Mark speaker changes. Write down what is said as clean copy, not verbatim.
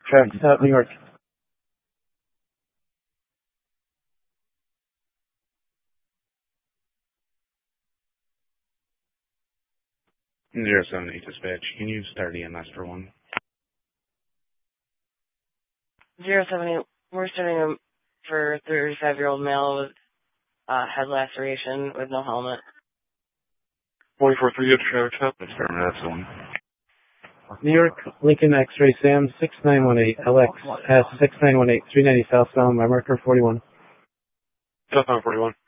Speaker 1: Travis out, New York.
Speaker 2: Zero 78 dispatch. Can you start EMS for one?
Speaker 3: 078. We're starting him for a 35-year-old male with head laceration with no helmet.
Speaker 4: 44-3, Travis out.
Speaker 2: Affirmative, that's the one.
Speaker 1: New York, Lincoln X-Ray Sam 6918 LX S 6918 390 southbound by marker 41.
Speaker 4: Southbound 41.